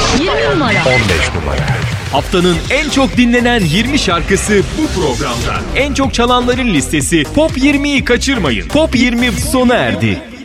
20 numara. 15 numara. Haftanın en çok dinlenen 20 şarkısı bu programda. En çok çalanların listesi Top 20'yi kaçırmayın. Top 20 sona erdi.